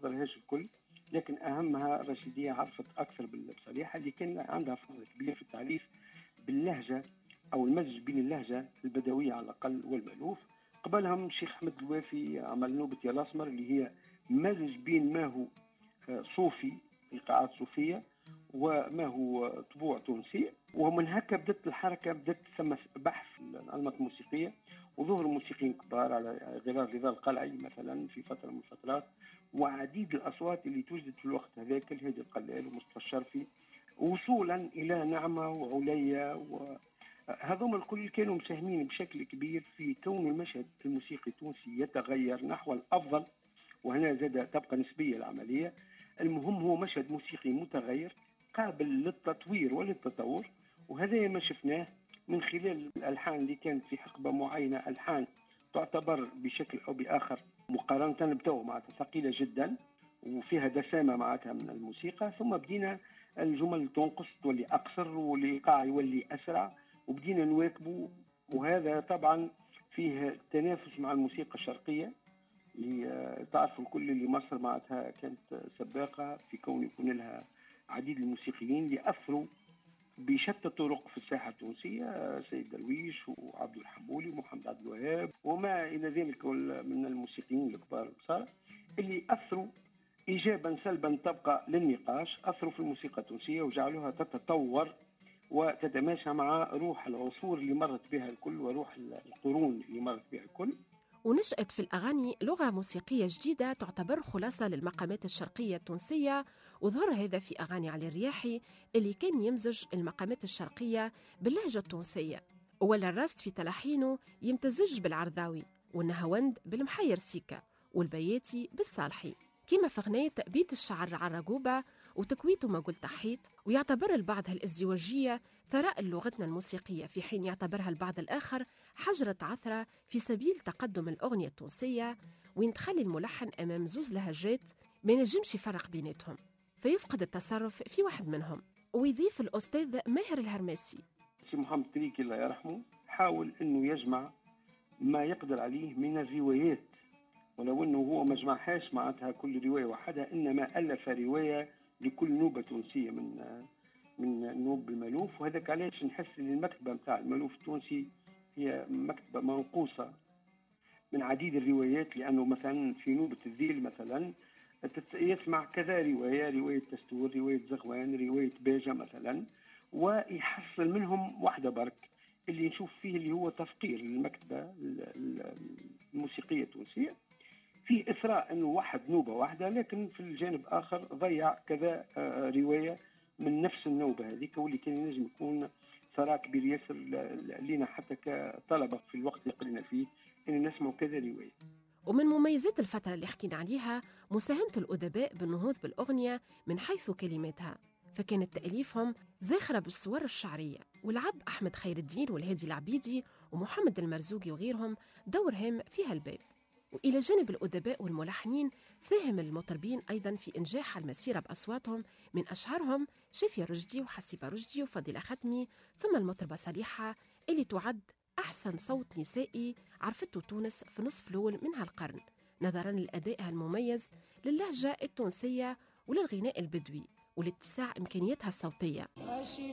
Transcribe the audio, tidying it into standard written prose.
نحضرهاش الكل، لكن أهمها رشيدية عرفت أكثر بالصريحة اللي كان عندها فضل كبير في التعريف باللهجة أو المزج بين اللهجة البدوية على الأقل والمألوف. قبلهم الشيخ أحمد الوافي عمل نوبة يا الأسمر اللي هي مزج بين ما هو صوفي، إيقاعات صوفية، وما هو طبوع تونسي. ومن هكا بدأت الحركة، بدأت ثم بحث الأنماط الموسيقية وظهر موسيقيين كبار على غرار رضا القلعي مثلا في فترة من الفترات، وعديد الأصوات اللي توجدت في الوقت هذاك الهادي القلال ومصطفى الشرفي، وصولا إلى نعمة وعليا، هذوما الكل كانوا مساهمين بشكل كبير في كون المشهد الموسيقي التونسي يتغير نحو الأفضل. وهنا زاد تبقى نسبية العملية، المهم هو مشهد موسيقي متغير قابل للتطوير وللتطور. وهذا ما شفناه من خلال الألحان اللي كانت في حقبة معينة، ألحان تعتبر بشكل أو بآخر مقارنة بتو معناتها ثقيلة جدا وفيها دسامة معناتها من الموسيقى، ثم بدينا الجمل تنقص تولي أقصر والإيقاع يولي أسرع وبدينا نواكبه. وهذا طبعا فيه تنافس مع الموسيقى الشرقية اللي تعرفوا الكل اللي مصر معناتها كانت سباقة في كون يكون لها عديد الموسيقيين اللي أثروا بشتى الطرق في الساحة التونسية، سيد درويش وعبد الحمولي ومحمد عبد الوهاب وما إلى ذلك من الموسيقيين الكبار البصار اللي أثروا إيجابا سلبا تبقى للنقاش، أثروا في الموسيقى التونسية وجعلوها تتطور وتتماشى مع روح العصور اللي مرت بها الكل وروح القرون اللي مرت بها الكل. ونشأت في الأغاني لغة موسيقية جديدة تعتبر خلاصة للمقامات الشرقية التونسية، وظهر هذا في أغاني علي الرياحي اللي كان يمزج المقامات الشرقية باللهجة التونسية، ولا الراست في تلحينه يمتزج بالعرضاوي، والنهاوند بالمحير سيكا، والبياتي بالصالحي، كما في غناية بيت الشعر عالرقوبة وتكويته ما قلت حيط. ويعتبر البعض هالازدواجية ثراء لغتنا الموسيقية، في حين يعتبرها البعض الآخر حجرة عثرة في سبيل تقدم الأغنية التونسية، وين تخلي الملحن أمام زوز لهجات ما ينجمش يفرق بيناتهم فيفقد التصرف في واحد منهم. ويضيف الأستاذ ماهر الهرماسي سي محمد تريكي الله يرحمه حاول أنه يجمع ما يقدر عليه من الروايات، ولو أنه هو ما جمعهاش معناتها كل رواية وحدها، إنما ألف رواية لكل نوبة تونسية من نوب المألوف. وهذاك علاش نحس أن المكتبة متاع المألوف التونسي هي مكتبة منقوصة من عديد الروايات، لأنه مثلا في نوبة الذيل مثلا يسمع كذا رواية تستور، رواية زغوان، رواية باجة مثلا، ويحصل منهم واحدة برك اللي نشوف فيه اللي هو تفقير للمكتبة الموسيقية التونسية في إثراء أنه واحد نوبة واحدة، لكن في الجانب آخر ضيع كذا رواية من نفس النوبة هذيك، واللي كان ينجم يكون ثراء كبير ياسر لنا حتى كطلبة في الوقت اللي قلنا فيه أن نسمع كذا رواية. ومن مميزات الفترة اللي حكينا عليها مساهمة الأدباء بالنهوض بالأغنية من حيث كلماتها، فكانت تأليفهم زاخرة بالصور الشعرية، ولعب أحمد خير الدين والهادي العبيدي ومحمد المرزوقي وغيرهم دور هام في هالباب. وإلى جانب الأدباء والملحنين ساهم المطربين أيضا في إنجاح المسيرة بأصواتهم، من أشهرهم شافية رشدي وحسيبة رشدي وفضيلة ختمي، ثم المطربة صريحة اللي تعد أحسن صوت نسائي عرفته تونس في نصف الأول من هالقرن، نظرا لأدائها المميز للهجة التونسية وللغناء البدوي ولاتساع إمكانياتها الصوتية.